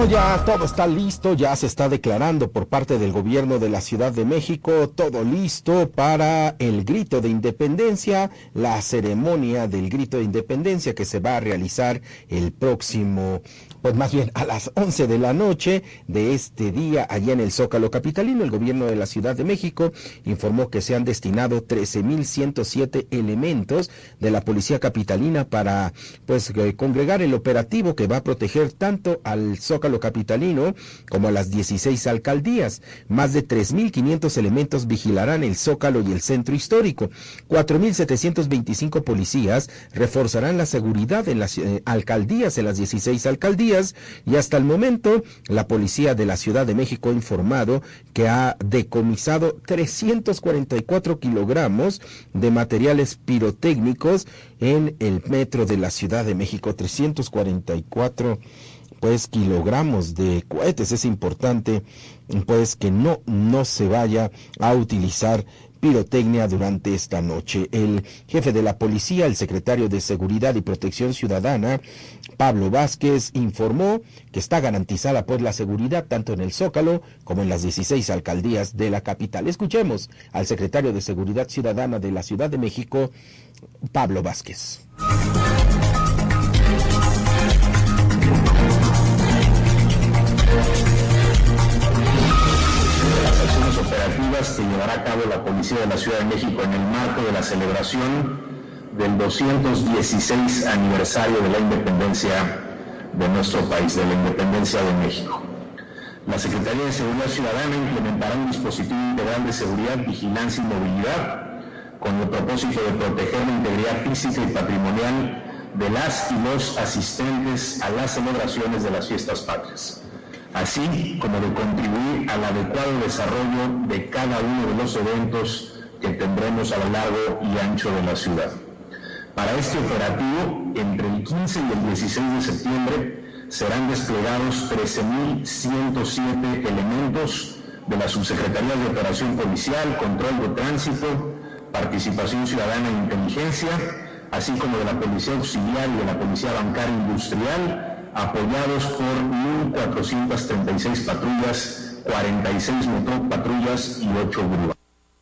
Bueno, ya todo está listo, ya se está declarando por parte del gobierno de la Ciudad de México, todo listo para el grito de independencia, la ceremonia del grito de independencia que se va a realizar el próximo, pues más bien a las 11 de la noche de este día allá en el Zócalo capitalino. El gobierno de la Ciudad de México informó que se han destinado 13,107 elementos de la policía capitalina para congregar el operativo que va a proteger tanto al Zócalo capitalino como a las 16 alcaldías. Más de 3,500 elementos vigilarán el Zócalo y el centro histórico. 4,725 policías reforzarán la seguridad en las alcaldías, en las 16 alcaldías, y hasta el momento la policía de la Ciudad de México ha informado que ha decomisado 344 kilogramos de materiales pirotécnicos en el metro de la Ciudad de México. 344 kilogramos de cohetes. Es importante que no se vaya a utilizar pirotecnia durante esta noche. El jefe de la policía, el secretario de Seguridad y Protección Ciudadana, Pablo Vázquez, informó que está garantizada la seguridad tanto en el Zócalo como en las 16 alcaldías de la capital. Escuchemos al secretario de Seguridad Ciudadana de la Ciudad de México, Pablo Vázquez. Operativas que llevará a cabo la Policía de la Ciudad de México en el marco de la celebración del 216 aniversario de la independencia de nuestro país, de la independencia de México. La Secretaría de Seguridad Ciudadana implementará un dispositivo integral de seguridad, vigilancia y movilidad con el propósito de proteger la integridad física y patrimonial de las y los asistentes a las celebraciones de las fiestas patrias, así como de contribuir al adecuado desarrollo de cada uno de los eventos que tendremos a lo largo y ancho de la ciudad. Para este operativo, entre el 15 y el 16 de septiembre, serán desplegados 13,107 elementos de las subsecretarías de Operación Policial, Control de Tránsito, Participación Ciudadana e Inteligencia, así como de la Policía Auxiliar y de la Policía Bancaria Industrial, apoyados por 1,436 patrullas, 46 motopatrullas y 8 grúas.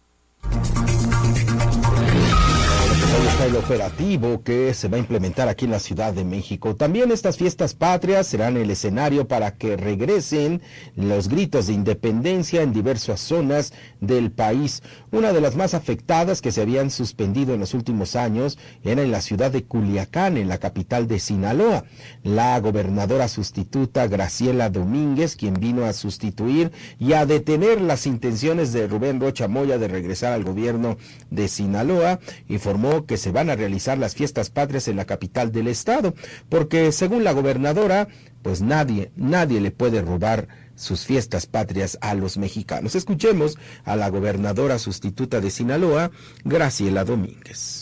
Ahí está el operativo que se va a implementar aquí en la Ciudad de México. También estas fiestas patrias serán el escenario para que regresen los gritos de independencia en diversas zonas del país. Una de las más afectadas que se habían suspendido en los últimos años era en la ciudad de Culiacán, en la capital de Sinaloa. La gobernadora sustituta Graciela Domínguez, quien vino a sustituir y a detener las intenciones de Rubén Rocha Moya de regresar al gobierno de Sinaloa, informó que se van a realizar las fiestas patrias en la capital del estado, porque según la gobernadora, nadie le puede robar sus fiestas patrias a los mexicanos. Escuchemos a la gobernadora sustituta de Sinaloa, Graciela Domínguez.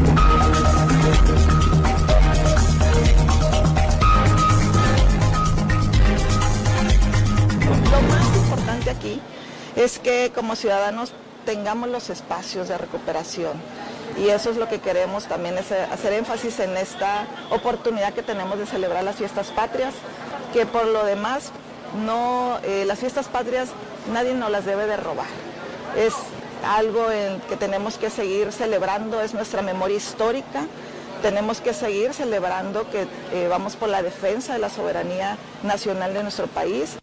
Lo más importante aquí es que como ciudadanos tengamos los espacios de recuperación. Y eso es lo que queremos también, es hacer énfasis en esta oportunidad que tenemos de celebrar las fiestas patrias, que por lo demás, las fiestas patrias nadie nos las debe de robar. Es algo en que tenemos que seguir celebrando, es nuestra memoria histórica, tenemos que seguir celebrando que vamos por la defensa de la soberanía nacional de nuestro país.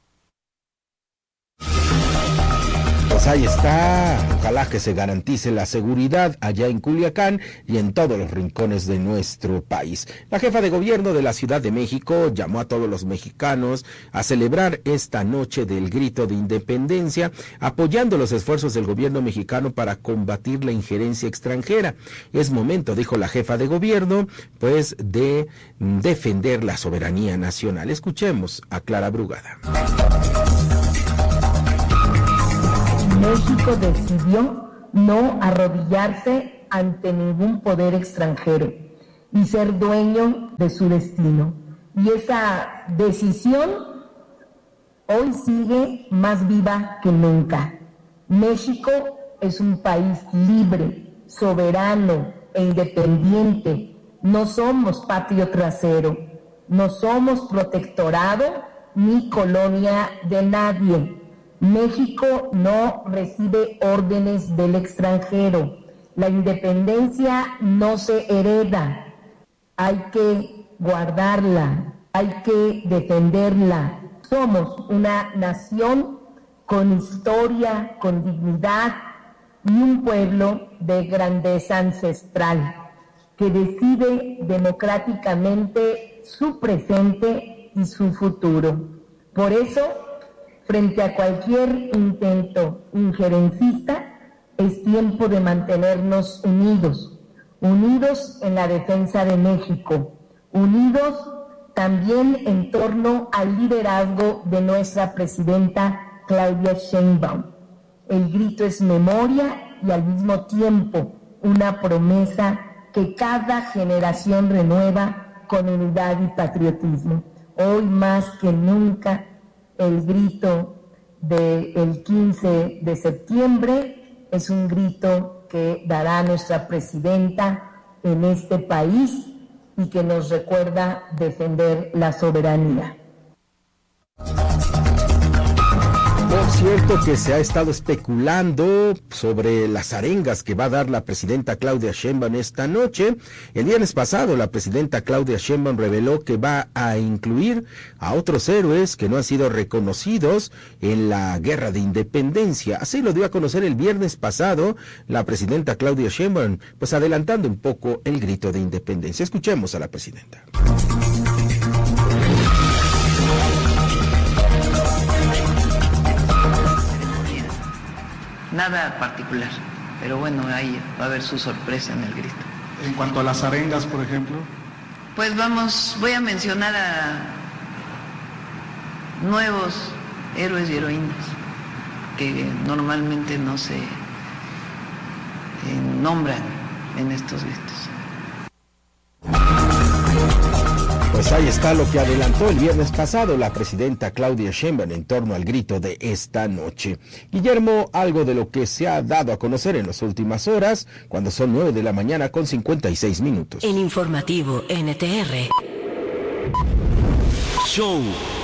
Pues ahí está, ojalá que se garantice la seguridad allá en Culiacán y en todos los rincones de nuestro país. La jefa de gobierno de la Ciudad de México llamó a todos los mexicanos a celebrar esta noche del grito de independencia, apoyando los esfuerzos del gobierno mexicano para combatir la injerencia extranjera. Es momento, dijo la jefa de gobierno, de defender la soberanía nacional. Escuchemos a Clara Brugada. México decidió no arrodillarse ante ningún poder extranjero y ser dueño de su destino. Y esa decisión hoy sigue más viva que nunca. México es un país libre, soberano e independiente. No somos patio trasero, no somos protectorado ni colonia de nadie. México no recibe órdenes del extranjero. La independencia no se hereda. Hay que guardarla, hay que defenderla. Somos una nación con historia, con dignidad y un pueblo de grandeza ancestral que decide democráticamente su presente y su futuro. Por eso, frente a cualquier intento injerencista, es tiempo de mantenernos unidos, unidos en la defensa de México, unidos también en torno al liderazgo de nuestra presidenta Claudia Sheinbaum. El grito es memoria y al mismo tiempo una promesa que cada generación renueva con unidad y patriotismo. Hoy más que nunca el grito del 15 de septiembre es un grito que dará nuestra presidenta en este país y que nos recuerda defender la soberanía. Por cierto que se ha estado especulando sobre las arengas que va a dar la presidenta Claudia Sheinbaum esta noche. El viernes pasado la presidenta Claudia Sheinbaum reveló que va a incluir a otros héroes que no han sido reconocidos en la guerra de independencia. Así lo dio a conocer el viernes pasado la presidenta Claudia Sheinbaum, pues adelantando un poco el grito de independencia. Escuchemos a la presidenta. Nada particular, pero bueno, ahí va a haber su sorpresa en el grito. En cuanto a las arengas, por ejemplo. Pues voy a mencionar a nuevos héroes y heroínas que normalmente no se nombran en estos gritos. Pues ahí está lo que adelantó el viernes pasado la presidenta Claudia Sheinbaum en torno al grito de esta noche. Guillermo, algo de lo que se ha dado a conocer en las últimas horas, cuando son 9 de la mañana con 56 minutos. En Informativo NTR. Show.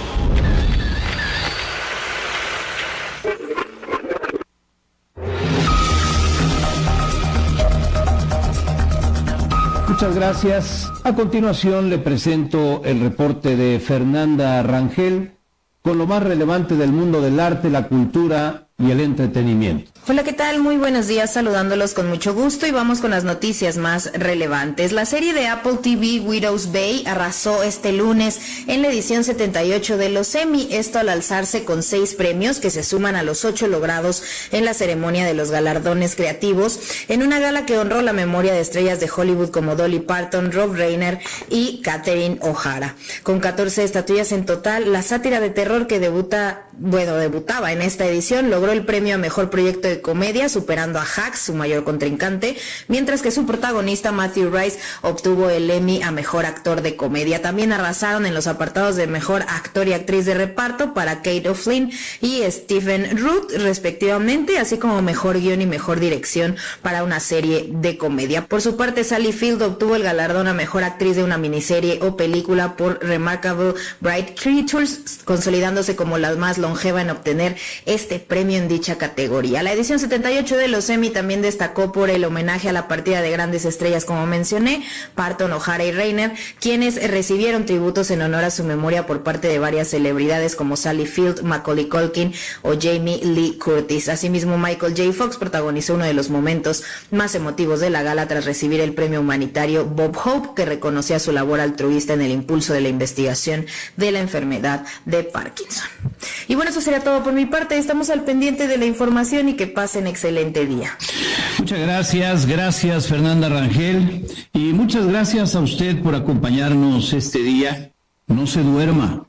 Muchas gracias. A continuación le presento el reporte de Fernanda Rangel con lo más relevante del mundo del arte, la cultura y el entretenimiento. Hola, ¿qué tal? Muy buenos días, saludándolos con mucho gusto y vamos con las noticias más relevantes. La serie de Apple TV Widow's Bay arrasó este lunes en la edición 78 de los Emmy, esto al alzarse con 6 premios que se suman a los 8 logrados en la ceremonia de los galardones creativos, en una gala que honró la memoria de estrellas de Hollywood como Dolly Parton, Rob Reiner y Catherine O'Hara. Con 14 estatuillas en total, la sátira de terror que debutaba en esta edición logró el premio a mejor proyecto de comedia, superando a Hacks, su mayor contrincante, mientras que su protagonista Matthew Rice obtuvo el Emmy a mejor actor de comedia. También arrasaron en los apartados de mejor actor y actriz de reparto para Kate O'Flynn y Stephen Root, respectivamente, así como mejor guión y mejor dirección para una serie de comedia. Por su parte, Sally Field obtuvo el galardón a mejor actriz de una miniserie o película por Remarkable Bright Creatures, consolidándose como la más longeva en obtener este premio en dicha categoría. La edición 78 de los Emmy también destacó por el homenaje a la partida de grandes estrellas, como mencioné, Parton, O'Hara y Reiner, quienes recibieron tributos en honor a su memoria por parte de varias celebridades como Sally Field, Macaulay Culkin o Jamie Lee Curtis. Asimismo, Michael J. Fox protagonizó uno de los momentos más emotivos de la gala tras recibir el premio humanitario Bob Hope, que reconocía su labor altruista en el impulso de la investigación de la enfermedad de Parkinson. Y bueno, eso sería todo por mi parte. Estamos al pendiente de la información y que pasen excelente día. Muchas gracias Fernanda Rangel, y muchas gracias a usted por acompañarnos este día. No se duerma.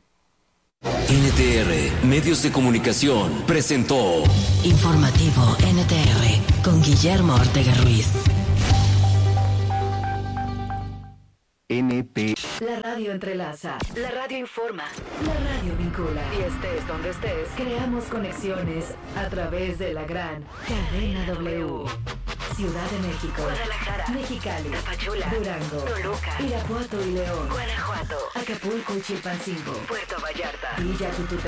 NTR Medios de Comunicación presentó Informativo NTR con Guillermo Ortega Ruiz. NP. La radio entrelaza. La radio informa. La radio vincula. Y estés donde estés, creamos conexiones a través de la gran cadena W. Ciudad de México, Guadalajara, Mexicali, Tapachula, Durango, Toluca, Irapuato y León, Guanajuato, Acapulco y Chilpancingo, Puerto Vallarta. Vallarta. Brilla con tu